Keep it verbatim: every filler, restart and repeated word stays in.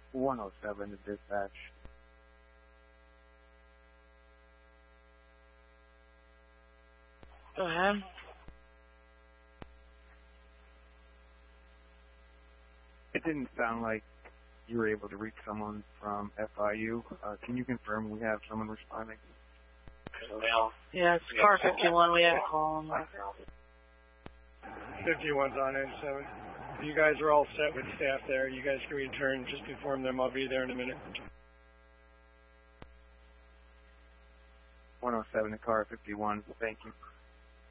one oh seven to dispatch. Go ahead. It didn't sound like you were able to reach someone from F I U. Uh, can you confirm we have someone responding? Yeah, it's car fifty-one. We had a call on that. fifty-one's on N seven. You guys are all set with staff there. You guys can return. Just inform them I'll be there in a minute. one oh seven to car fifty-one. Thank you.